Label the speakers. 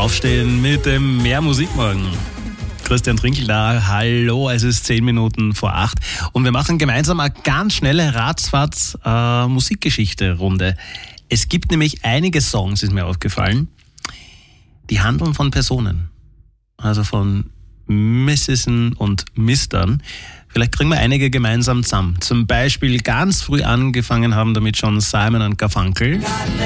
Speaker 1: Aufstehen mit dem Mehr Musik morgen. Christian Trinkel da, hallo, es ist 10 Minuten vor 8 und wir machen gemeinsam eine ganz schnelle Ratzfatz Musikgeschichte-Runde. Es gibt nämlich einige Songs, ist mir aufgefallen, die handeln von Personen, also von Mrs. und Mistern. Vielleicht kriegen wir einige gemeinsam zusammen. Zum Beispiel ganz früh angefangen haben damit schon Simon und Garfunkel.